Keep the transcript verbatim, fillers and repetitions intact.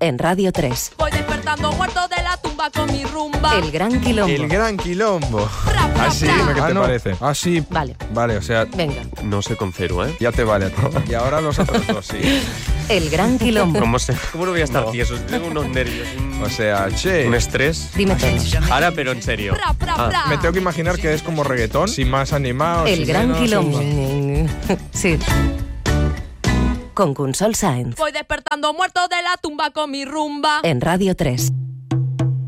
en Radio tres. Voy despertando muerto de la tumba con mi rumba. El Gran Quilombo. El Gran Quilombo. Fra, fra, Así, fra. ¿qué Ah, te no. parece? Ah, sí. Vale, Vale, o sea, venga. No sé con cero, ¿eh? ya te vale a ti. Y ahora los otros dos, sí. El Gran Quilombo. ¿Cómo, se, ¿Cómo no voy a estar No. tieso? Tengo unos nervios, un, O sea, che. un estrés. Dime todo. Ahora, pero en serio. Fra, fra, Ah, fra. Me tengo que imaginar que es como reggaetón, sin más animado. El sin Gran menos, Quilombo. sin- Sí. Con Consol Sáenz. Voy despertando muerto de la tumba con mi rumba. En Radio tres.